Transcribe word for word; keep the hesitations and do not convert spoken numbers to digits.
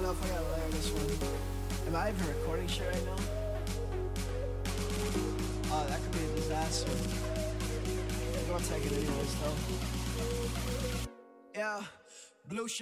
know if I gotta layer this one. Am I even recording shit right now? Oh, that could be a disaster. I'm gonna take it anyways, though. Yeah, blue shit.